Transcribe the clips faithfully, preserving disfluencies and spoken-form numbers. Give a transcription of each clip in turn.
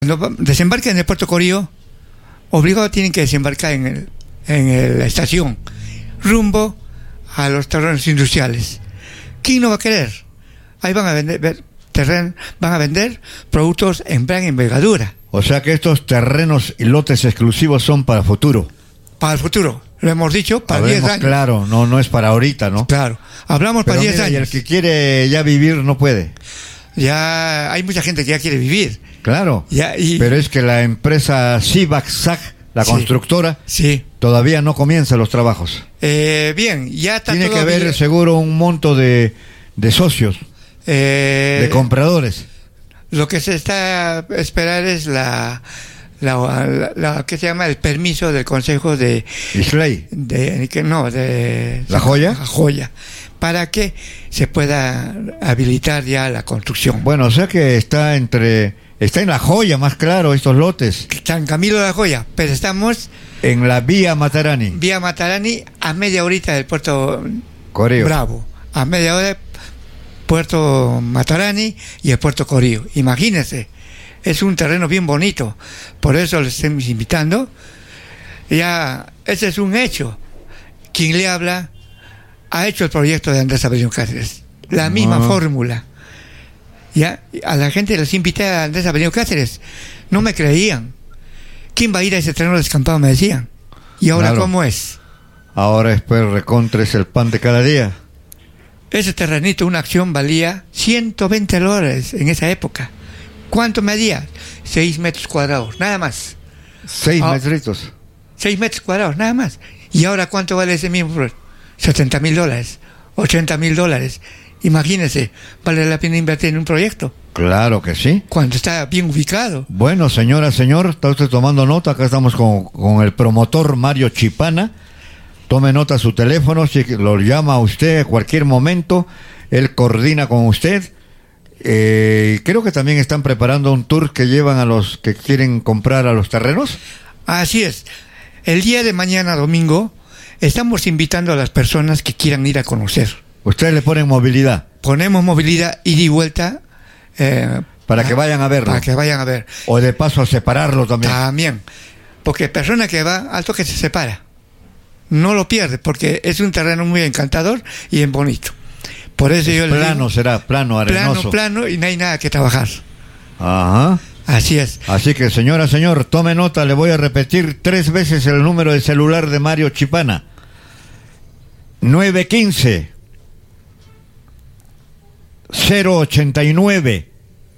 Cuando desembarcan en el Puerto Corío, obligado tienen que desembarcar en, el, en el, la estación, rumbo a los terrenos industriales. ¿Quién no va a querer? Ahí van a vender terreno, van a vender productos en gran envergadura. O sea que estos terrenos y lotes exclusivos son para futuro. Para el futuro, lo hemos dicho, para diez años. Claro, no, no es para ahorita, ¿no? Claro, hablamos Pero para diez mira, años. Y el que quiere ya vivir no puede. Ya hay mucha gente que ya quiere vivir. Claro, ya, y... pero es que la empresa Cibac-Sac, la sí, constructora, sí. todavía no comienza los trabajos. Eh, bien, ya está. Tiene todavía... que haber seguro un monto de, de socios, eh... de compradores. Lo que se está a esperar es la, la, la, la ¿qué se llama? El permiso del Consejo de Islay. De, que no, de La Joya. La Joya, para que se pueda habilitar ya la construcción. Bueno, o sea que está entre, está en La Joya, más claro, estos lotes. San Camilo de La Joya, pero estamos en la vía Matarani. Vía Matarani, a media horita del Puerto Corío. Bravo, a media hora Puerto Matarani y el Puerto Corío. Imagínense, es un terreno bien bonito, por eso les estamos invitando. Ya, ese es un hecho. Quien le habla ha hecho el proyecto de Andrés Avelino Cáceres, la misma ah. fórmula. Ya, a la gente les invité a Andrés Avelino Cáceres, no me creían. ¿Quién va a ir a ese terreno descampado? Me decían. ¿Y ahora claro. cómo es? Ahora después recontra es el pan de cada día. Ese terrenito, una acción valía ciento veinte dólares en esa época. ¿Cuánto medía? seis metros cuadrados, nada más. seis oh, metritos. seis metros cuadrados, nada más. ¿Y ahora cuánto vale ese mismo? setenta mil dólares, ochenta mil dólares. Imagínense, ¿vale la pena invertir en un proyecto? Claro que sí. Cuando está bien ubicado. Bueno, señora, señor, está usted tomando nota. Acá estamos con, con el promotor Mario Chipana. Tome nota su teléfono, si lo llama a usted a cualquier momento, él coordina con usted. Eh, creo que también están preparando un tour que llevan a los que quieren comprar a los terrenos. Así es. El día de mañana, domingo, estamos invitando a las personas que quieran ir a conocer. Ustedes le ponen movilidad. Ponemos movilidad ida y vuelta. Eh, para que vayan a verlo. Para que vayan a ver. O de paso a separarlo también. También. Porque persona que va, al toque se separa. No lo pierde, porque es un terreno muy encantador y bien bonito. Por eso es yo plano le digo, será, plano, arenoso. Plano, plano, y no hay nada que trabajar. Ajá. Así es. Así que, señora, señor, tome nota, le voy a repetir tres veces el número de celular de Mario Chipana. nueve uno cinco, cero ocho nueve,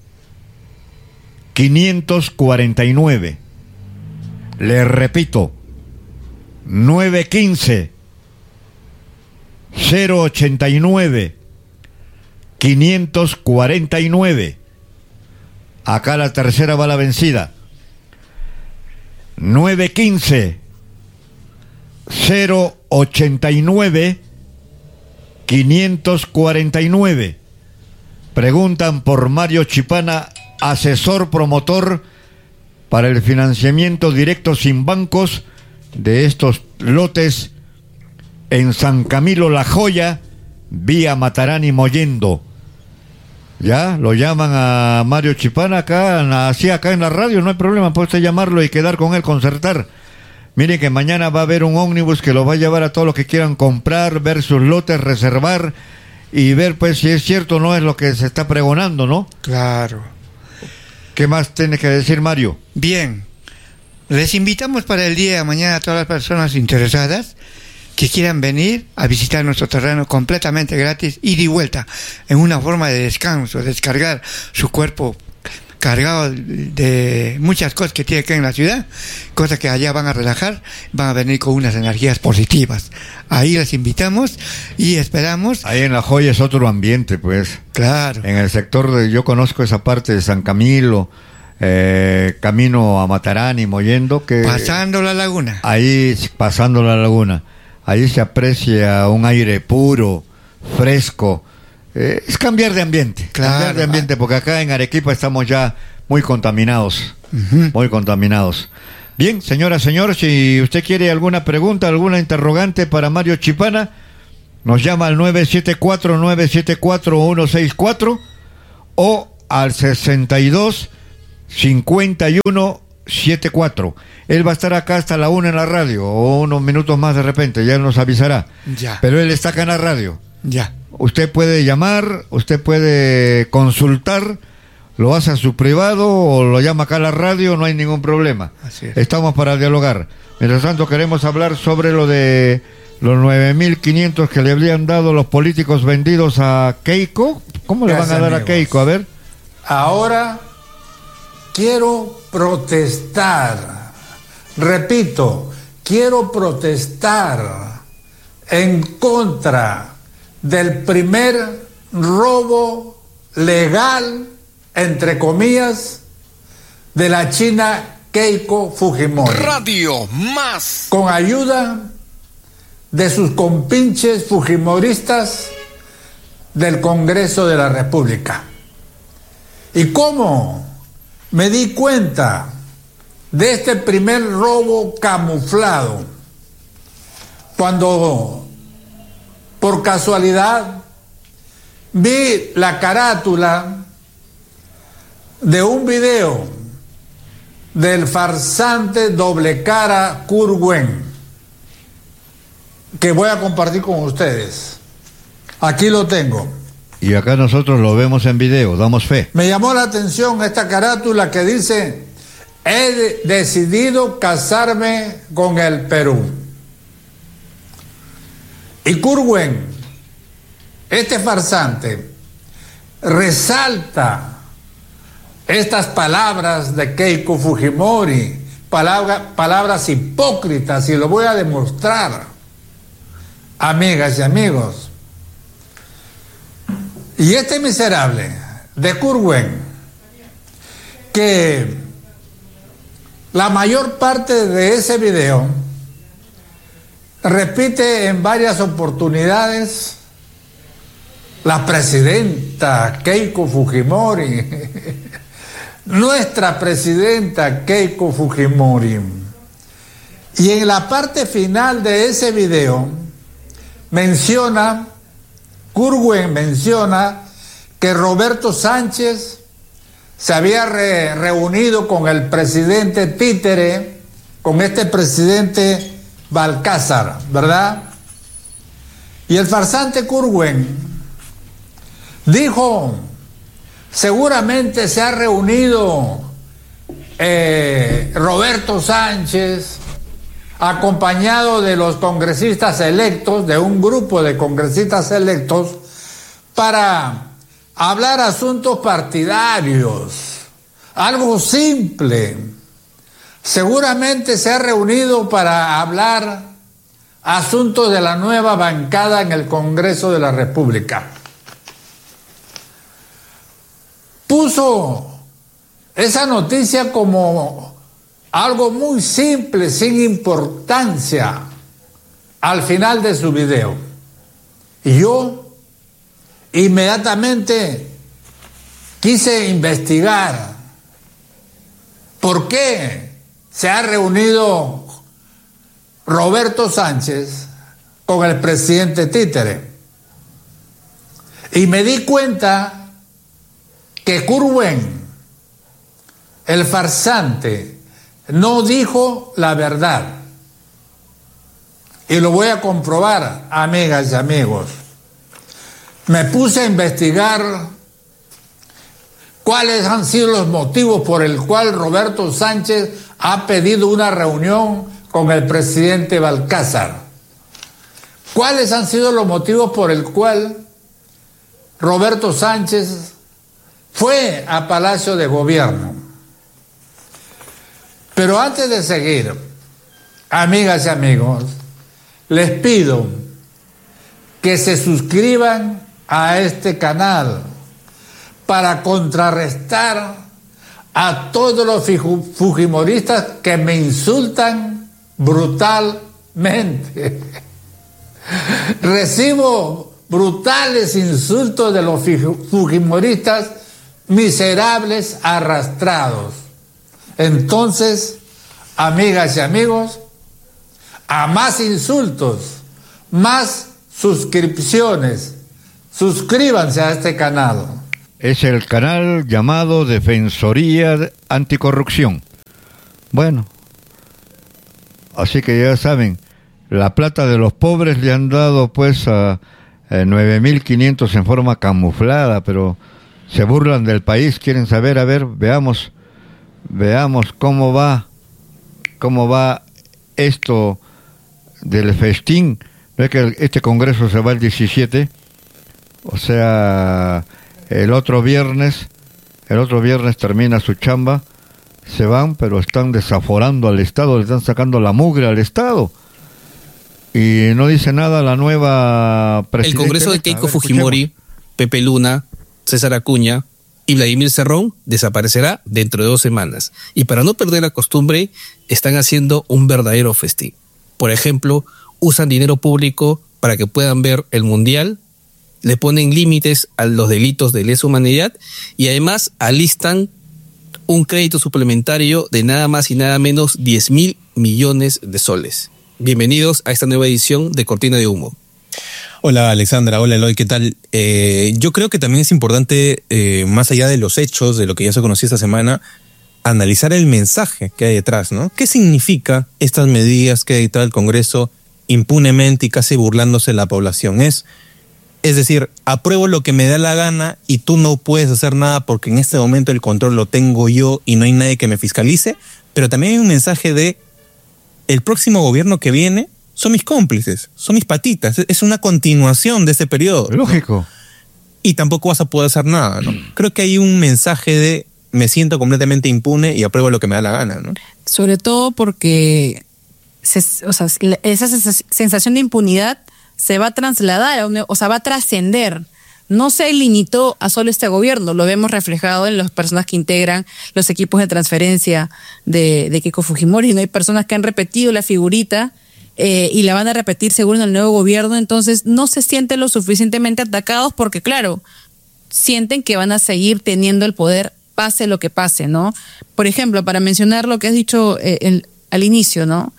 cinco cuatro nueve. Le repito, nueve uno cinco, cero ocho nueve, cinco cuatro nueve. Acá la tercera va la vencida. nueve uno cinco, cero ocho nueve, cinco cuatro nueve. Preguntan por Mario Chipana, asesor promotor para el financiamiento directo sin bancos de estos lotes en San Camilo La Joya, vía Matarani Mollendo. Ya, lo llaman a Mario Chipana acá, así acá en la radio, no hay problema, puede usted llamarlo y quedar con él, concertar. Miren que mañana va a haber un ómnibus que los va a llevar a todos los que quieran comprar, ver sus lotes, reservar y ver pues si es cierto o no es lo que se está pregonando, ¿no? Claro. ¿Qué más tiene que decir, Mario? Bien, les invitamos para el día de mañana a todas las personas interesadas que quieran venir a visitar nuestro terreno completamente gratis, ida y vuelta, en una forma de descanso, descargar su cuerpo cargado de muchas cosas que tiene que en la ciudad, cosas que allá van a relajar, van a venir con unas energías positivas. Ahí les invitamos y esperamos. Ahí en La Joya es otro ambiente, pues. Claro. En el sector de, yo conozco esa parte de San Camilo, eh, camino a Matarani, Mollendo, que pasando la laguna. Ahí pasando la laguna, ahí se aprecia un aire puro, fresco. Eh, es cambiar de ambiente, claro. cambiar de ambiente, porque acá en Arequipa estamos ya muy contaminados, uh-huh. muy contaminados. Bien, señora, señor, si usted quiere alguna pregunta, alguna interrogante para Mario Chipana, nos llama al nueve siete cuatro, nueve siete cuatro, uno seis cuatro o al sesenta y dos, cincuenta y uno setenta y cuatro. Él va a estar acá hasta la una en la radio, o unos minutos más de repente, ya nos avisará. Ya. Pero él está acá en la radio. Ya. Usted puede llamar, usted puede consultar, lo hace a su privado o lo llama acá a la radio, no hay ningún problema. Así es. Estamos para dialogar. Mientras tanto queremos hablar sobre lo de los nueve mil quinientos que le habrían dado los políticos vendidos a Keiko. ¿Cómo le van a dar amigos. a Keiko? A ver. Ahora quiero protestar, repito, quiero protestar en contra del primer robo legal, entre comillas, de la china Keiko Fujimori. Radio Más. Con ayuda de sus compinches fujimoristas del Congreso de la República. ¿Y cómo me di cuenta de este primer robo camuflado? Cuando, por casualidad, vi la carátula de un video del farsante doble cara Kurt Wen, que voy a compartir con ustedes. Aquí lo tengo. Y acá nosotros lo vemos en video, damos fe. Me llamó la atención esta carátula que dice: he decidido casarme con el Perú. Y Kurt Wen, este farsante, resalta estas palabras de Keiko Fujimori, palabra, palabras hipócritas, y lo voy a demostrar, amigas y amigos. Y este miserable de Kurt Wen, que la mayor parte de ese video repite en varias oportunidades: la presidenta Keiko Fujimori, nuestra presidenta Keiko Fujimori. Y en la parte final de ese video menciona, Kurt Wen menciona que Roberto Sánchez se había re reunido con el presidente títere, con este presidente Balcázar, ¿verdad? Y el farsante Kurt Wen dijo: seguramente se ha reunido eh, Roberto Sánchez acompañado de los congresistas electos, de un grupo de congresistas electos, para hablar asuntos partidarios, algo simple. Seguramente se ha reunido para hablar asuntos de la nueva bancada en el Congreso de la República. Puso esa noticia como algo muy simple, sin importancia, al final de su video. Y yo inmediatamente quise investigar por qué se ha reunido Roberto Sánchez con el presidente títere. Y me di cuenta que Kurt Wen, el farsante, no dijo la verdad. Y lo voy a comprobar, amigas y amigos. Me puse a investigar cuáles han sido los motivos por el cual Roberto Sánchez ha pedido una reunión con el presidente Balcázar. ¿Cuáles han sido los motivos por el cual Roberto Sánchez fue a Palacio de Gobierno? Pero antes de seguir, amigas y amigos, les pido que se suscriban a este canal para contrarrestar a todos los fujimoristas que me insultan brutalmente. Recibo brutales insultos de los fujimoristas miserables, arrastrados. Entonces, amigas y amigos, a más insultos, más suscripciones, suscríbanse a este canal. es el canal llamado Defensoría Anticorrupción. Bueno, así que ya saben, la plata de los pobres le han dado pues a eh, nueve mil quinientos en forma camuflada, pero se burlan del país, quieren saber, a ver, veamos, veamos cómo va, cómo va esto del festín. No es que este congreso se va el diecisiete, o sea, el otro viernes, el otro viernes termina su chamba, se van, pero están desaforando al Estado, le están sacando la mugre al Estado. Y no dice nada la nueva presidenta. El Congreso de Keiko Fujimori, Pepe Luna, César Acuña y Vladimir Cerrón desaparecerá dentro de dos semanas. Y para no perder la costumbre, están haciendo un verdadero festín. Por ejemplo, usan dinero público para que puedan ver el Mundial, le ponen límites a los delitos de lesa humanidad y además alistan un crédito suplementario de nada más y nada menos diez mil millones de soles. Bienvenidos a esta nueva edición de Cortina de Humo. Hola Alexandra, hola Eloy, ¿qué tal? Eh, yo creo que también es importante, eh, más allá de los hechos, de lo que ya se conoció esta semana, analizar el mensaje que hay detrás, ¿no? ¿Qué significa estas medidas que ha dictado el Congreso impunemente y casi burlándose de la población? Es, es decir, apruebo lo que me da la gana y tú no puedes hacer nada porque en este momento el control lo tengo yo y no hay nadie que me fiscalice, pero también hay un mensaje de el próximo gobierno que viene son mis cómplices, son mis patitas, es una continuación de ese periodo. Lógico. Y tampoco vas a poder hacer nada, ¿no? Creo que hay un mensaje de me siento completamente impune y apruebo lo que me da la gana, ¿no? Sobre todo porque se, o sea, esa sensación de impunidad se va a trasladar, a un, o sea, va a trascender. No se limitó a solo este gobierno, lo vemos reflejado en las personas que integran los equipos de transferencia de, de Keiko Fujimori. No hay personas que han repetido la figurita eh, y la van a repetir seguro en el nuevo gobierno, entonces no se sienten lo suficientemente atacados porque, claro, sienten que van a seguir teniendo el poder pase lo que pase, ¿no? Por ejemplo, para mencionar lo que has dicho eh, el, al inicio, ¿no?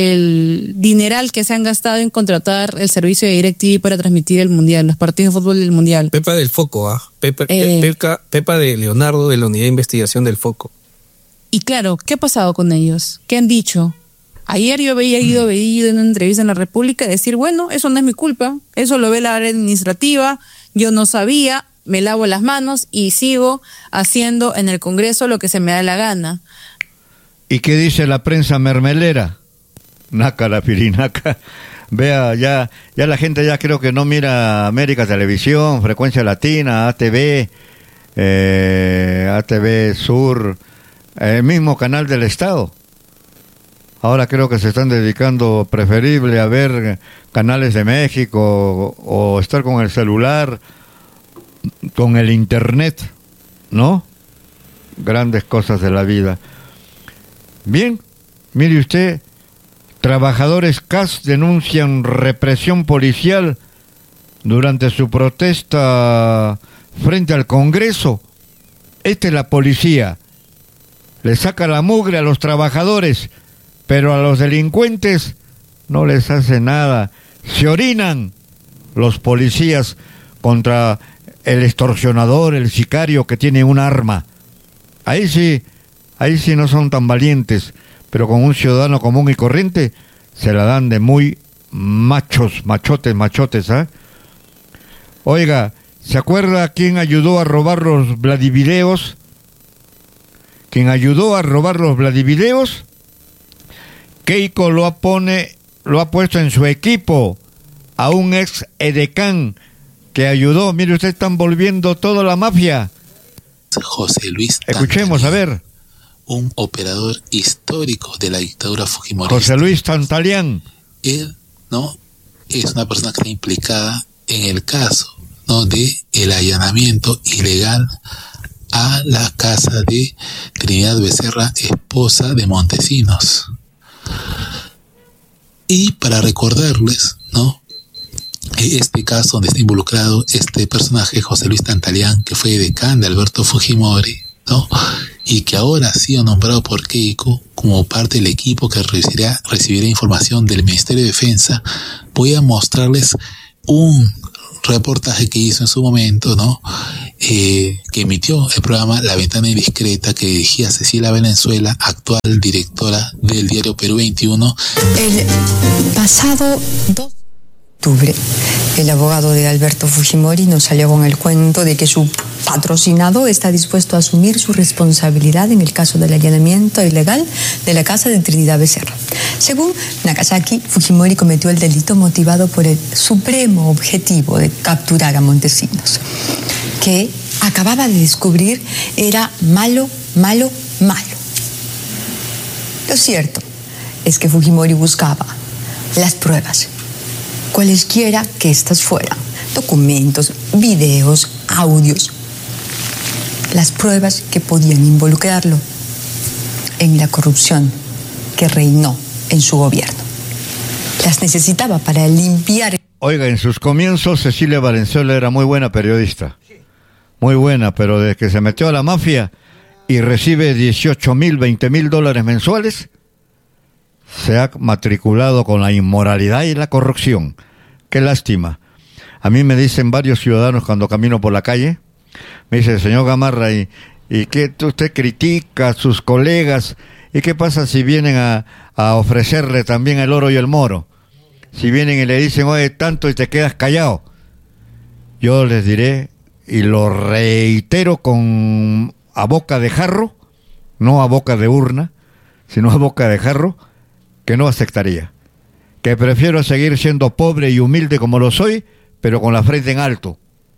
El dineral que se han gastado en contratar el servicio de DirecTV para transmitir el Mundial, los partidos de fútbol del Mundial. Pepa del Foco, ¿ah? Pepa, Eh. Pepa, Pepa de Leonardo de la Unidad de Investigación del Foco. Y claro, ¿qué ha pasado con ellos? ¿Qué han dicho? Ayer yo veía a Guido Bellido en una entrevista en La República decir, bueno, eso no es mi culpa, eso lo ve la área administrativa, yo no sabía, me lavo las manos y sigo haciendo en el Congreso lo que se me da la gana. ¿Y qué dice la prensa mermelera? Naca la pirinaca. Vea, ya, ya la gente ya creo que no mira América Televisión, Frecuencia Latina, A T V, eh, A T V Sur, el mismo canal del Estado. Ahora creo que se están dedicando preferible a ver canales de México o, o estar con el celular, con el internet, ¿no? Grandes cosas de la vida. Bien, mire usted, trabajadores C A S denuncian represión policial durante su protesta frente al Congreso. Esta es la policía. Le saca la mugre a los trabajadores, pero a los delincuentes no les hace nada. Se orinan los policías contra el extorsionador, el sicario que tiene un arma. Ahí sí, ahí sí no son tan valientes, pero con un ciudadano común y corriente se la dan de muy machos, machotes, machotes, ¿eh? Oiga, ¿se acuerda quién ayudó a robar los Vladivideos? ¿Quién ayudó a robar los Vladivideos? Keiko lo ha, pone, lo ha puesto en su equipo a un ex edecán que ayudó. Mire, usted, están volviendo toda la mafia. José Luis Escuchemos, a ver. Un operador histórico de la dictadura fujimorista. José Luis Tantalián. Él, ¿no? Es una persona que está implicada en el caso, ¿no? De el allanamiento ilegal a la casa de Trinidad Becerra, esposa de Montesinos. Y para recordarles, ¿no? Este caso donde está involucrado este personaje, José Luis Tantalián, que fue decán de Alberto Fujimori, ¿no? Y que ahora ha sido nombrado por Keiko como parte del equipo que recibirá, recibirá información del Ministerio de Defensa. Voy a mostrarles un reportaje que hizo en su momento, ¿no? Eh, que emitió el programa La Ventana Indiscreta, que dirigía Cecilia Valenzuela, actual directora del diario Perú veintiuno. El pasado dos de octubre, el abogado de Alberto Fujimori nos salió con el cuento de que su patrocinado está dispuesto a asumir su responsabilidad en el caso del allanamiento ilegal de la casa de Trinidad Becerra. Según Nagasaki, Fujimori cometió el delito motivado por el supremo objetivo de capturar a Montesinos, que acababa de descubrir era malo, malo, malo. Lo cierto es que Fujimori buscaba las pruebas, cualesquiera que éstas fueran, documentos, videos, audios, las pruebas que podían involucrarlo en la corrupción que reinó en su gobierno. Las necesitaba para limpiar. Oiga, en sus comienzos Cecilia Valenzuela era muy buena periodista, muy buena, pero desde que se metió a la mafia y recibe dieciocho mil, veinte mil dólares mensuales, se ha matriculado con la inmoralidad y la corrupción. Qué lástima. A mí me dicen varios ciudadanos cuando camino por la calle, me dice, señor Gamarra, ¿y, y qué usted critica a sus colegas? ¿Y qué pasa si vienen a, a ofrecerle también el oro y el moro? Si vienen y le dicen, oye, tanto y te quedas callado. Yo les diré, y lo reitero con a boca de jarro, no a boca de urna, sino a boca de jarro, que no aceptaría. Que prefiero seguir siendo pobre y humilde como lo soy, pero con la frente en alto.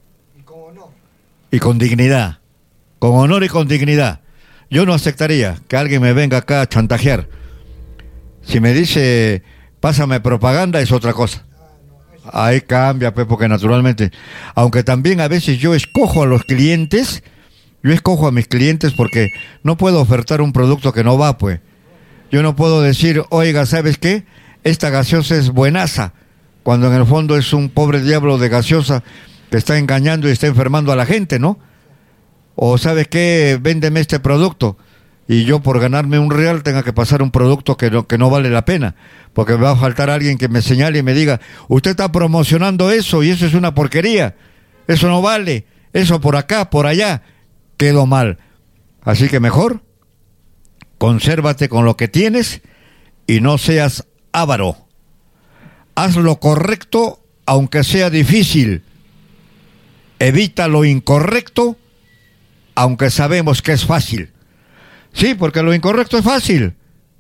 Y con dignidad, con honor y con dignidad. Yo no aceptaría que alguien me venga acá a chantajear. Si me dice, pásame propaganda, es otra cosa. Ahí cambia, pues, porque naturalmente, aunque también a veces yo escojo a los clientes, yo escojo a mis clientes porque no puedo ofertar un producto que no va, pues. Yo no puedo decir, oiga, ¿sabes qué? Esta gaseosa es buenaza, cuando en el fondo es un pobre diablo de gaseosa que está engañando y está enfermando a la gente, ¿no? O ¿sabes qué? Véndeme este producto y yo por ganarme un real tenga que pasar un producto que no, que no vale la pena, porque me va a faltar alguien que me señale y me diga, usted está promocionando eso y eso es una porquería, eso no vale, eso por acá, por allá, quedó mal. Así que mejor, consérvate con lo que tienes y no seas avaro. Haz lo correcto aunque sea difícil. Evita lo incorrecto, aunque sabemos que es fácil. Sí, porque lo incorrecto es fácil.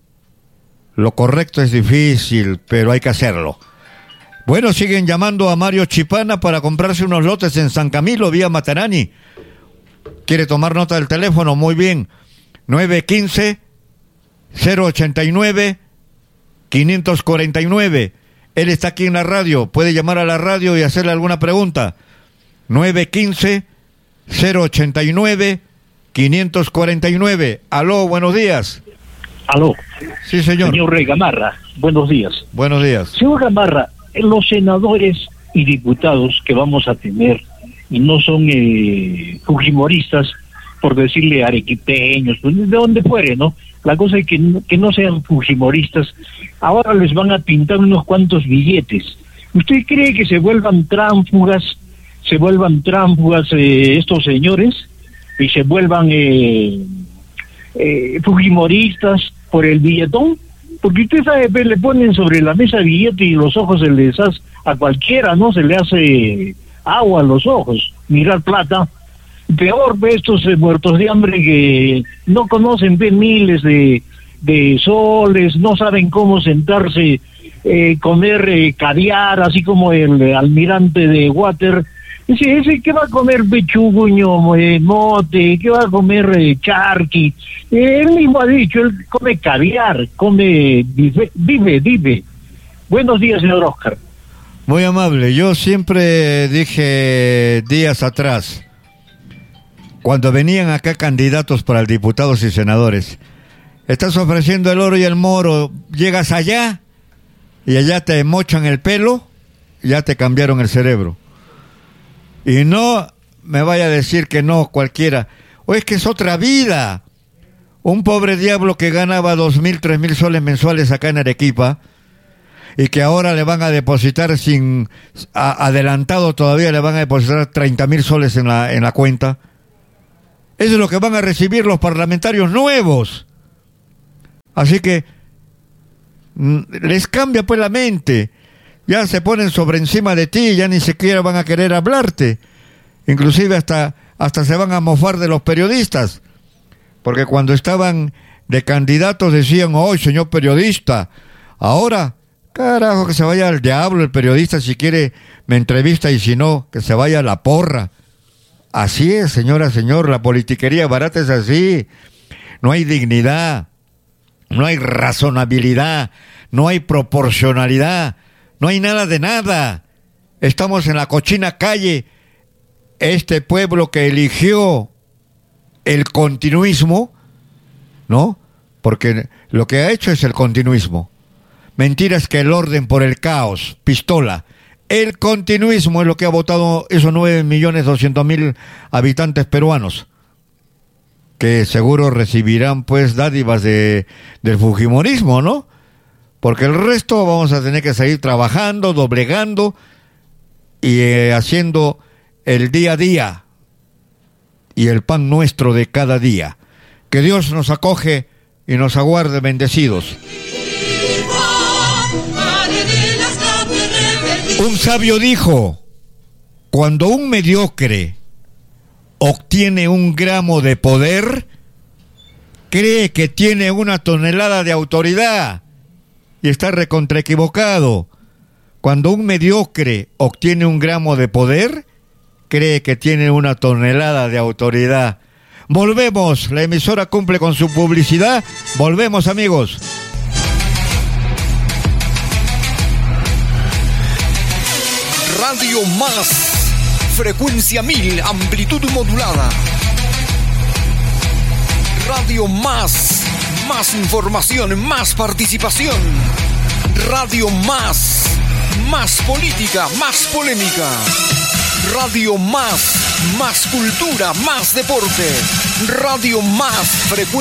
Lo correcto es difícil, pero hay que hacerlo. Bueno, siguen llamando a Mario Chipana para comprarse unos lotes en San Camilo, vía Matarani. ¿Quiere tomar nota del teléfono? Muy bien. nueve uno cinco, cero ocho nueve, cinco cuatro nueve. Él está aquí en la radio. Puede llamar a la radio y hacerle alguna pregunta. nueve uno cinco, cero ocho nueve, cinco cuatro nueve. Aló, buenos días. Aló. Sí, señor. Señor Rey Gamarra, buenos días. Buenos días. Señor Gamarra, los senadores y diputados que vamos a tener, y no son eh, fujimoristas, por decirle arequipeños, de donde fuere, ¿no? La cosa es que no, que no sean fujimoristas. Ahora les van a pintar unos cuantos billetes. ¿Usted cree que se vuelvan tránsfugas, se vuelvan tránsfugas eh, estos señores y se vuelvan eh, eh, fujimoristas por el billetón? Porque usted sabe, pues, le ponen sobre la mesa billete y los ojos se les hace a cualquiera, ¿no? Se le hace agua a los ojos, mirar plata. Peor, pues, estos eh, muertos de hambre que no conocen, ven miles de, de soles, no saben cómo sentarse, eh, comer eh, caviar, así como el eh, almirante de Water. Ese, ese que va a comer pechuguño, eh, mote, que va a comer eh, charqui. Eh, él mismo ha dicho, él come caviar, come, vive, vive, vive. Buenos días, señor Oscar. Muy amable. Yo siempre dije días atrás, cuando venían acá candidatos para diputados y senadores, estás ofreciendo el oro y el moro, llegas allá y allá te mochan el pelo, ya te cambiaron el cerebro. Y no me vaya a decir que no cualquiera, o es que es otra vida. Un pobre diablo que ganaba dos mil, tres mil soles mensuales acá en Arequipa, y que ahora le van a depositar sin a, adelantado todavía le van a depositar treinta mil soles en la, en la cuenta. Eso es lo que van a recibir los parlamentarios nuevos. Así que les cambia pues la mente. Ya se ponen sobre encima de ti, ya ni siquiera van a querer hablarte. Inclusive hasta, hasta se van a mofar de los periodistas. Porque cuando estaban de candidatos decían, ¡oh, señor periodista! Ahora, carajo, que se vaya al diablo el periodista, si quiere me entrevista, y si no, que se vaya a la porra. Así es, señora, señor, la politiquería barata es así. No hay dignidad, no hay razonabilidad, no hay proporcionalidad, no hay nada de nada. Estamos en la cochina calle. Este pueblo que eligió el continuismo, ¿no? Porque lo que ha hecho es el continuismo. Mentira es que el orden por el caos, pistola. El continuismo es lo que ha votado esos nueve millones doscientos mil habitantes peruanos, que seguro recibirán pues dádivas de, del fujimorismo, ¿no? Porque el resto vamos a tener que seguir trabajando, doblegando y eh, haciendo el día a día y el pan nuestro de cada día. Que Dios nos acoge y nos aguarde bendecidos. Un sabio dijo, cuando un mediocre obtiene un gramo de poder, cree que tiene una tonelada de autoridad, y está recontra equivocado. Cuando un mediocre obtiene un gramo de poder, cree que tiene una tonelada de autoridad. Volvemos, la emisora cumple con su publicidad. Volvemos, amigos. Radio Más, frecuencia mil, amplitud modulada. Radio Más, más información, más participación. Radio Más, más política, más polémica. Radio Más, más cultura, más deporte. Radio Más, frecuencia